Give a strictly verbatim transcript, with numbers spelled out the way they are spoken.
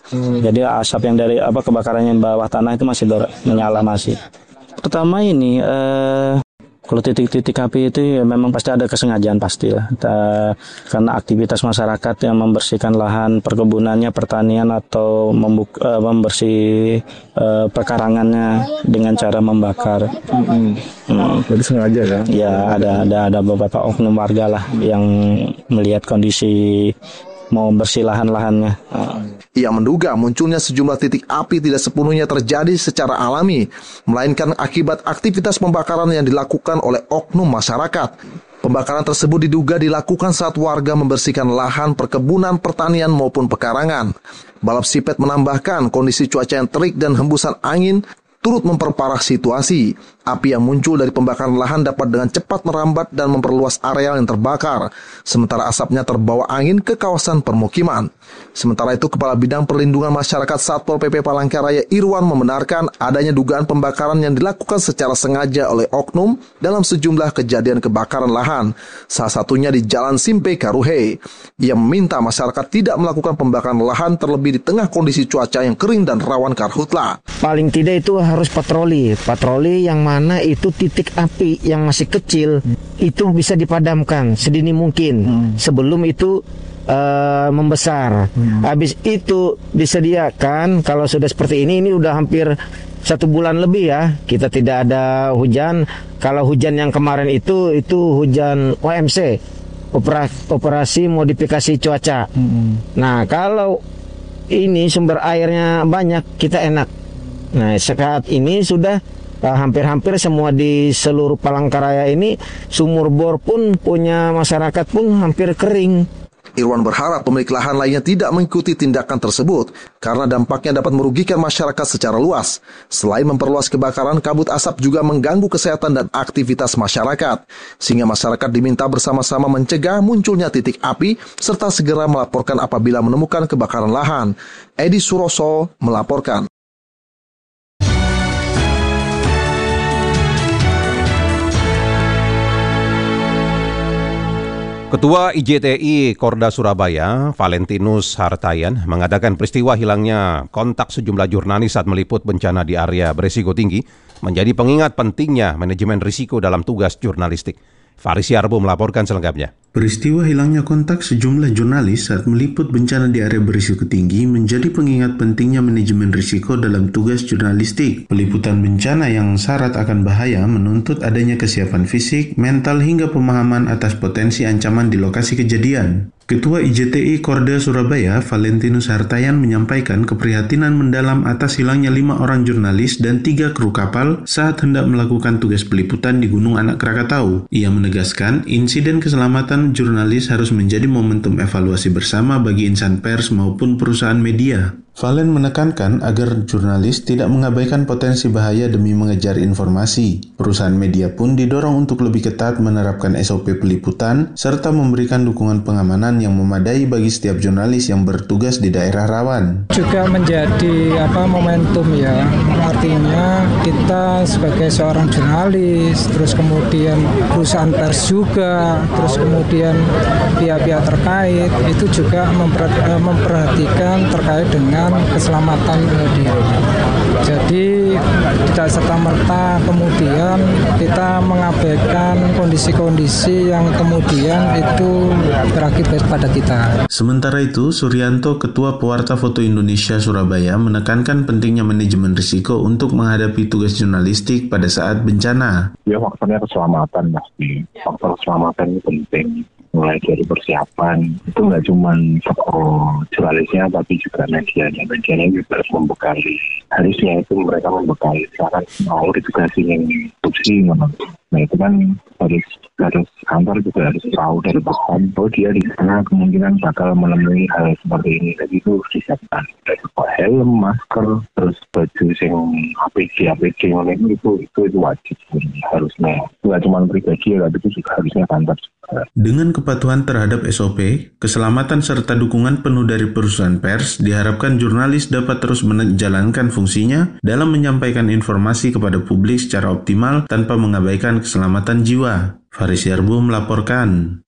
Hmm. Jadi asap yang dari apa kebakaran yang bawah tanah itu masih dor- menyala masih. Pertama ini eh, kalau titik-titik api itu ya memang pasti ada kesengajaan pasti lah. Ta- karena aktivitas masyarakat yang membersihkan lahan perkebunannya, pertanian atau membuk- eh, membersih eh, pekarangannya dengan cara membakar. Hmm. Hmm. Jadi sengaja kan? Ya ada ada ada beberapa oknum warga lah yang melihat kondisi mau bersih lahan-lahannya. Ia menduga munculnya sejumlah titik api tidak sepenuhnya terjadi secara alami, melainkan akibat aktivitas pembakaran yang dilakukan oleh oknum masyarakat. Pembakaran tersebut diduga dilakukan saat warga membersihkan lahan perkebunan, pertanian maupun pekarangan. Balap Sipet menambahkan kondisi cuaca yang terik dan hembusan angin turut memperparah situasi. Api yang muncul dari pembakaran lahan dapat dengan cepat merambat dan memperluas areal yang terbakar, sementara asapnya terbawa angin ke kawasan permukiman. Sementara itu, Kepala Bidang Perlindungan Masyarakat Satpol P P Palangkaraya Irwan membenarkan adanya dugaan pembakaran yang dilakukan secara sengaja oleh oknum dalam sejumlah kejadian kebakaran lahan, salah satunya di Jalan Simpe Karuhe. Ia meminta masyarakat tidak melakukan pembakaran lahan terlebih di tengah kondisi cuaca yang kering dan rawan karhutla. Paling tidak itu harus patroli, patroli yang mana itu titik api yang masih kecil itu bisa dipadamkan sedini mungkin hmm. sebelum itu uh, membesar. Hmm. Habis itu disediakan kalau sudah seperti ini, ini udah hampir satu bulan lebih ya kita tidak ada hujan. Kalau hujan yang kemarin itu itu hujan O M C, operasi, operasi modifikasi cuaca. Hmm. Nah kalau ini sumber airnya banyak kita enak. Nah, saat ini sudah uh, hampir-hampir semua di seluruh Palangkaraya ini sumur bor pun punya masyarakat pun hampir kering. Irwan berharap pemilik lahan lainnya tidak mengikuti tindakan tersebut karena dampaknya dapat merugikan masyarakat secara luas. Selain memperluas kebakaran, kabut asap juga mengganggu kesehatan dan aktivitas masyarakat, sehingga masyarakat diminta bersama-sama mencegah munculnya titik api serta segera melaporkan apabila menemukan kebakaran lahan. Edi Suroso melaporkan. Ketua I J T I Korda Surabaya, Valentinus Hartayan, mengatakan peristiwa hilangnya kontak sejumlah jurnalis saat meliput bencana di area berisiko tinggi menjadi pengingat pentingnya manajemen risiko dalam tugas jurnalistik. Faris Yarbo melaporkan selengkapnya. Peristiwa hilangnya kontak sejumlah jurnalis saat meliput bencana di area berisiko tinggi menjadi pengingat pentingnya manajemen risiko dalam tugas jurnalistik. Peliputan bencana yang syarat akan bahaya menuntut adanya kesiapan fisik, mental hingga pemahaman atas potensi ancaman di lokasi kejadian. Ketua I J T I Korda Surabaya, Valentinus Hartayan, menyampaikan keprihatinan mendalam atas hilangnya lima orang jurnalis dan tiga kru kapal saat hendak melakukan tugas peliputan di Gunung Anak Krakatau. Ia menegaskan insiden keselamatan jurnalis harus menjadi momentum evaluasi bersama bagi insan pers maupun perusahaan media. Valen menekankan agar jurnalis tidak mengabaikan potensi bahaya demi mengejar informasi. Perusahaan media pun didorong untuk lebih ketat menerapkan S O P peliputan serta memberikan dukungan pengamanan yang memadai bagi setiap jurnalis yang bertugas di daerah rawan. Juga menjadi apa momentum ya, artinya kita sebagai seorang jurnalis, terus kemudian perusahaan pers juga, terus kemudian pihak-pihak terkait itu juga memperhatikan terkait dengan keselamatan media. Jadi tidak serta-merta kemudian kita mengabaikan kondisi-kondisi yang kemudian itu berakibat pada kita. Sementara itu, Suryanto, Ketua Pewarta Foto Indonesia Surabaya, menekankan pentingnya manajemen risiko untuk menghadapi tugas jurnalistik pada saat bencana. Ya, faktornya keselamatan pasti. Faktor keselamatan itu penting. Mulai dari persiapan, itu nggak cuma oh, jurnalisnya, tapi juga medianya. Medianya juga harus membekali. Harusnya itu mereka membekali. Sekarang mau ditugasi yang tuksi, nah itu kan harus harus kantor juga harus tahu dari bahkan bahwa dia di sana kemungkinan bakal menemui hal seperti ini. Jadi itu disiapkan. Helm, masker, terus baju yang A P D, A P D itu itu itu wajib harusnya. Nggak cuma pribadi, tapi itu juga harusnya kantor. Dengan kepatuhan terhadap S O P, keselamatan serta dukungan penuh dari perusahaan pers, diharapkan jurnalis dapat terus menjalankan fungsinya dalam menyampaikan informasi kepada publik secara optimal tanpa mengabaikan keselamatan jiwa. Faris Yarbo melaporkan.